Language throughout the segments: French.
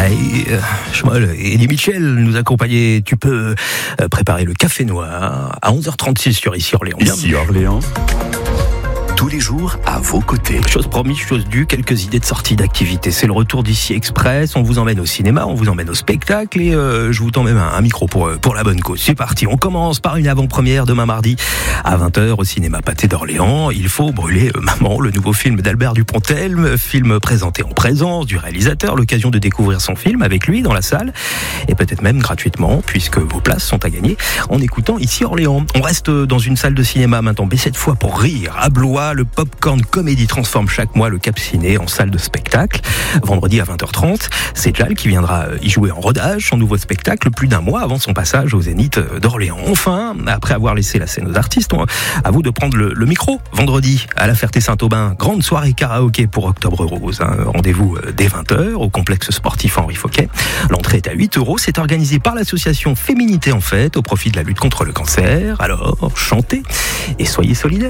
Allez, Schmoll et Eddie Mitchell nous accompagnaient. Tu peux préparer le café noir à 11h36 sur Ici Orléans. Ici Orléans. Tous les jours à vos côtés. Chose promise, chose due, quelques idées de sortie d'activité. C'est le retour d'Ici Express. On vous emmène au cinéma, on vous emmène au spectacle et je vous tends même un micro pour la bonne cause. C'est parti, on commence par une avant-première demain mardi à 20h au cinéma Pâté d'Orléans. Il faut brûler Maman, le nouveau film d'Albert Dupontel, film présenté en présence du réalisateur, l'occasion de découvrir son film avec lui dans la salle et peut-être même gratuitement puisque vos places sont à gagner en écoutant Ici Orléans. On reste dans une salle de cinéma maintenant, mais cette fois pour rire à Blois. Le Popcorn Comédie transforme chaque mois le Cap Ciné en salle de spectacle. Vendredi à 20h30, c'est Jal qui viendra y jouer en rodage son nouveau spectacle plus d'un mois avant son passage au Zénith d'Orléans. Enfin, après avoir laissé la scène aux artistes, à vous de prendre le micro. Vendredi à la Ferté-Saint-Aubin, grande soirée karaoké pour Octobre Rose. Rendez-vous dès 20h au complexe sportif Henri Fauquet. L'entrée est à 8€. C'est organisé par l'association Féminité en Fête au profit de la lutte contre le cancer. Alors, chantez et soyez solidaires.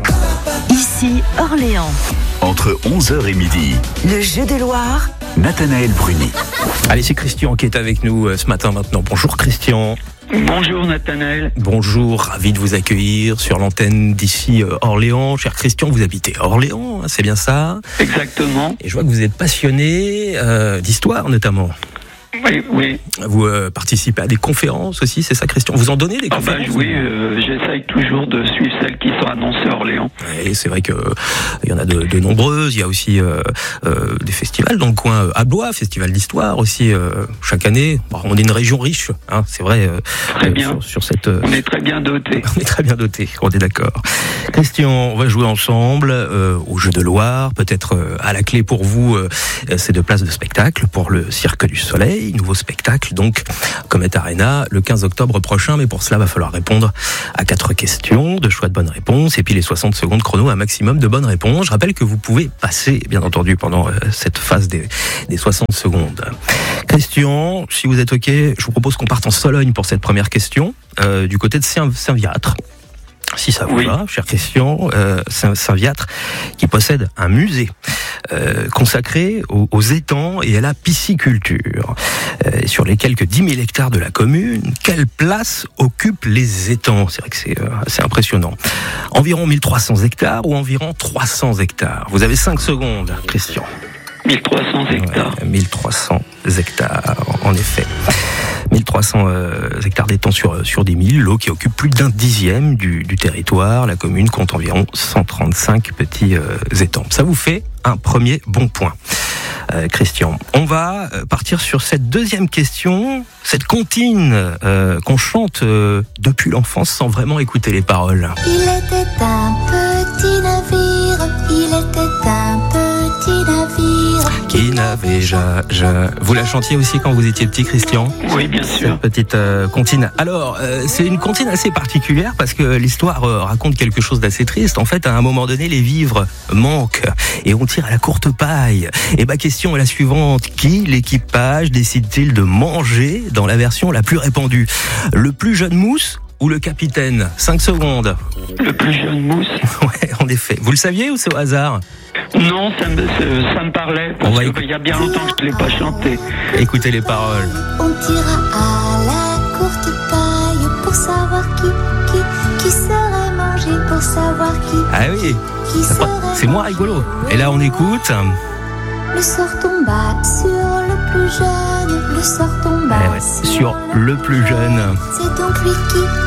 Ici Orléans. Entre 11h et midi. Le jeu de Loire. Nathanaël Bruni. Allez, c'est Christian qui est avec nous ce matin maintenant. Bonjour Christian. Bonjour Nathanaël. Bonjour, ravi de vous accueillir sur l'antenne d'Ici Orléans. Cher Christian, vous habitez à Orléans, c'est bien ça? Exactement. Et je vois que vous êtes passionné d'histoire notamment. Oui. Vous participez à des conférences aussi, c'est ça Christian? Vous en donnez des conférences? Oui, j'essaye toujours de suivre celles qui sont annoncées à Orléans. Et c'est vrai qu'il y en a de nombreuses. Il y a aussi des festivals dans le coin à Blois, festival d'histoire aussi chaque année. Bon, on est une région riche, c'est vrai. Très bien. Sur cette, on est très bien dotés. On est très bien dotés, on est d'accord. Christian, on va jouer ensemble au Jeu de Loire. Peut-être à la clé pour vous, c'est 2 places de spectacle pour le Cirque du Soleil. Nouveau spectacle, donc, Comet Arena, le 15 octobre prochain. Mais pour cela, va falloir répondre à 4 questions, de choix de bonnes réponses, et puis les 60 secondes chrono, un maximum de bonnes réponses. Je rappelle que vous pouvez passer, bien entendu, pendant cette phase des 60 secondes. Christian, si vous êtes OK, je vous propose qu'on parte en Sologne pour cette première question, du côté de Saint-Viâtre. Si ça vous va, chère Christian, Saint-Viâtre, qui possède un musée consacré aux étangs et à la pisciculture. Sur les quelques 10 000 hectares de la commune, quelle place occupent les étangs? C'est vrai que c'est assez impressionnant. Environ 1300 hectares ou environ 300 hectares? Vous avez 5 secondes, Christian. 1300 hectares. Ouais, 1300 hectares, en effet. 1300 hectares d'étangs sur 10 000, l'eau qui occupe plus d'un dixième du territoire. La commune compte environ 135 petits étangs. Ça vous fait un premier bon point, Christian. On va partir sur cette deuxième question, cette comptine qu'on chante depuis l'enfance sans vraiment écouter les paroles. Il était un petit navire, il était un petit navire qui n'avait jamais... Vous la chantiez aussi quand vous étiez petit, Christian? Oui, bien sûr. Cette petite comptine. Alors, c'est une comptine assez particulière parce que l'histoire raconte quelque chose d'assez triste. En fait, à un moment donné, les vivres manquent et on tire à la courte paille. Et ma question est la suivante. Qui l'équipage décide-t-il de manger dans la version la plus répandue? Le plus jeune mousse ou le capitaine? 5 secondes. Le plus jeune mousse. Ouais, en effet. Vous le saviez ou c'est au hasard? Non, ça me parlait, parce qu'il y a bien longtemps que je ne l'ai pas chanté. Écoutez les paroles. On tira à la courte paille pour savoir qui serait mangé, pour savoir qui. Ah oui, c'est moins rigolo. Et là on écoute. Le sort tomba sur le plus jeune, le sort tomba sur le plus jeune. C'est donc lui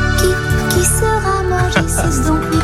qui sera mangé, c'est donc lui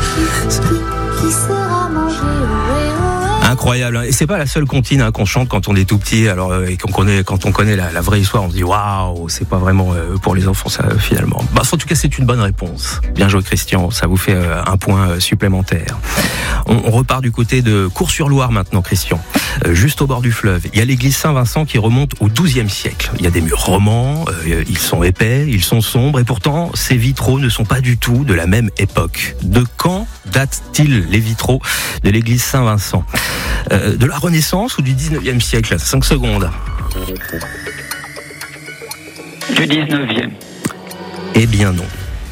qui sera mangé. Incroyable, et c'est pas la seule comptine qu'on chante quand on est tout petit. Alors et quand on connaît la vraie histoire, on se dit waouh, c'est pas vraiment pour les enfants ça finalement. Bah, en tout cas, c'est une bonne réponse. Bien joué Christian, ça vous fait un point supplémentaire. On repart du côté de Cours-sur-Loire maintenant, Christian. Juste au bord du fleuve, il y a l'église Saint-Vincent qui remonte au XIIe siècle. Il y a des murs romans, ils sont épais, ils sont sombres, et pourtant ces vitraux ne sont pas du tout de la même époque. De quand datent-ils les vitraux de l'église Saint-Vincent? De la Renaissance ou du 19e siècle? 5 secondes. Du 19e. Eh bien non.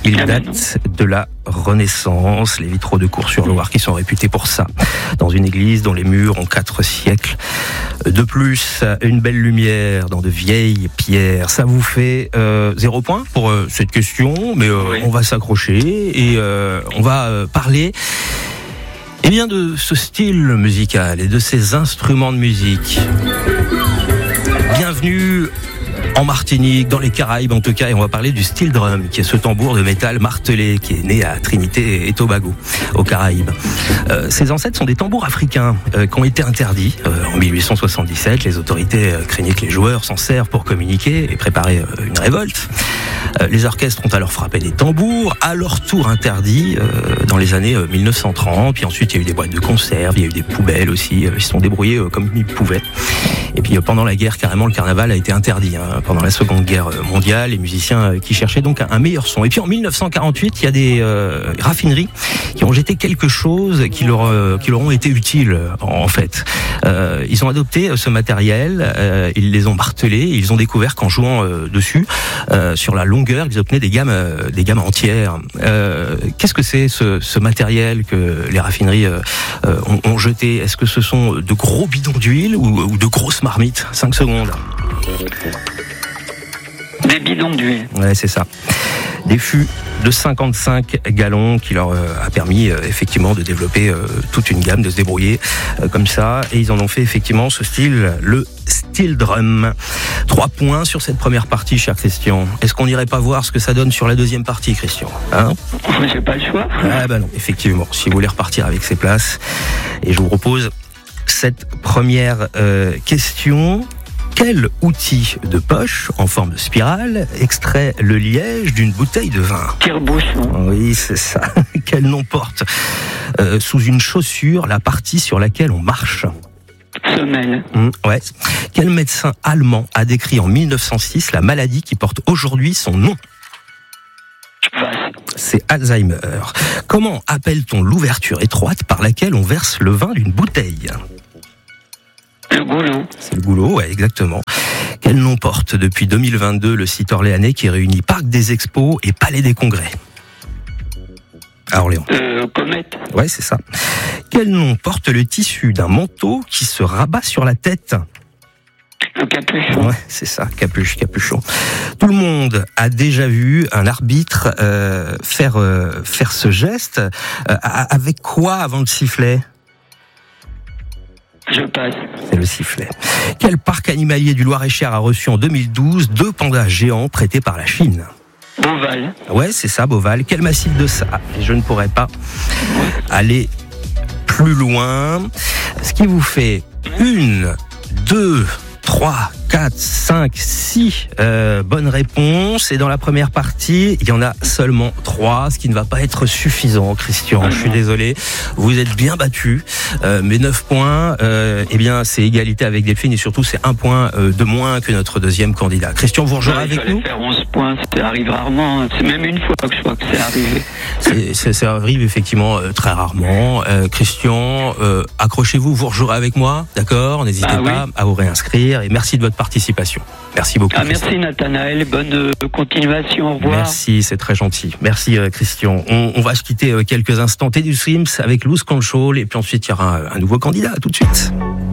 Il date de la Renaissance, les vitraux de Cours-sur-Loire qui sont réputés pour ça. Dans une église dont les murs ont 4 siècles. De plus, une belle lumière dans de vieilles pierres. Ça vous fait 0 point pour cette question, mais Oui. on va s'accrocher et on va parler de ce style musical et de ces instruments de musique. Bienvenue en Martinique, dans les Caraïbes en tout cas, et on va parler du steel drum, qui est ce tambour de métal martelé qui est né à Trinité et Tobago, aux Caraïbes. Ses ancêtres sont des tambours africains qui ont été interdits en 1877. Les autorités craignaient que les joueurs s'en servent pour communiquer et préparer une révolte. Les orchestres ont alors frappé des tambours, à leur tour interdits dans les années 1930. Puis ensuite, il y a eu des boîtes de conserve, il y a eu des poubelles aussi. Ils se sont débrouillés comme ils pouvaient. Et puis pendant la guerre, carrément, le carnaval a été interdit. Pendant la Seconde Guerre mondiale, les musiciens qui cherchaient donc un meilleur son. Et puis en 1948, il y a des raffineries qui ont jeté quelque chose qui leur ont été utiles en fait. Ils ont adopté ce matériel, ils les ont martelés, et ils ont découvert qu'en jouant dessus, sur la longueur, ils obtenaient des gammes entières. Qu'est-ce que c'est ce matériel que les raffineries ont jeté? Est-ce que ce sont de gros bidons d'huile ou de grosses marmites? 5 secondes. Des bidons d'huile. Ouais, c'est ça. Des fûts de 55 gallons qui leur a permis effectivement de développer toute une gamme, de se débrouiller comme ça. Et ils en ont fait effectivement ce style, le steel drum. 3 points sur cette première partie, cher Christian. Est-ce qu'on n'irait pas voir ce que ça donne sur la deuxième partie, Christian? J'ai pas le choix. Ah bah non, effectivement. Si vous voulez repartir avec ces places. Et je vous propose cette première question. Quel outil de poche, en forme de spirale, extrait le liège d'une bouteille de vin? Tire-bouchon. Oui, c'est ça. Quel nom porte sous une chaussure la partie sur laquelle on marche? Semelle. Ouais. Quel médecin allemand a décrit en 1906 la maladie qui porte aujourd'hui son nom? C'est Alzheimer. Comment appelle-t-on l'ouverture étroite par laquelle on verse le vin d'une bouteille? Le goulot. C'est le goulot, ouais, exactement. Quel nom porte depuis 2022 le site orléanais qui réunit Parc des Expos et Palais des Congrès? À Orléans. Comète. Ouais, c'est ça. Quel nom porte le tissu d'un manteau qui se rabat sur la tête? Le capuchon. Ouais, c'est ça, capuchon. Tout le monde a déjà vu un arbitre faire ce geste. Avec quoi avant le sifflet? Je passe. C'est le sifflet. Quel parc animalier du Loir-et-Cher a reçu en 2012 2 pandas géants prêtés par la Chine? Beauval. Ouais, c'est ça, Beauval. Quel massif de sable? Je ne pourrais pas aller plus loin. Ce qui vous fait 1, 2, 3, 4, 5, 6 bonnes réponses. Et dans la première partie, il y en a seulement 3, ce qui ne va pas être suffisant, Christian. Je suis désolé. Vous êtes bien battu. Mais 9 points, eh bien, c'est égalité avec Delphine et surtout, c'est 1 point de moins que notre deuxième candidat. Christian, vous rejouerez avec nous? Faire 11 points, ça arrive rarement. C'est même une fois que je crois que c'est arrivé. Ça arrive effectivement très rarement. Christian, accrochez-vous, vous rejouerez avec moi, d'accord? N'hésitez pas à vous réinscrire et merci de votre participation. Merci beaucoup. Merci Nathanaël, bonne continuation, au revoir. Merci, c'est très gentil. Merci Christian. On va se quitter quelques instants. Teddy Swims avec Loose Control et puis ensuite il y aura un nouveau candidat tout de suite.